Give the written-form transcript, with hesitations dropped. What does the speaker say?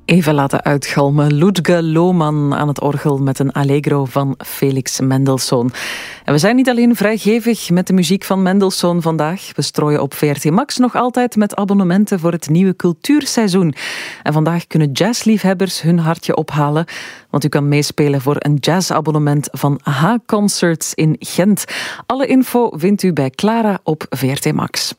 Even laten uitgalmen. Ludger Lohmann aan het orgel met een allegro van Felix Mendelssohn. En we zijn niet alleen vrijgevig met de muziek van Mendelssohn vandaag. We strooien op VRT Max nog altijd met abonnementen voor het nieuwe cultuurseizoen. En vandaag kunnen jazzliefhebbers hun hartje ophalen. Want u kan meespelen voor een jazzabonnement van H-Concerts in Gent. Alle info vindt u bij Clara op VRT Max.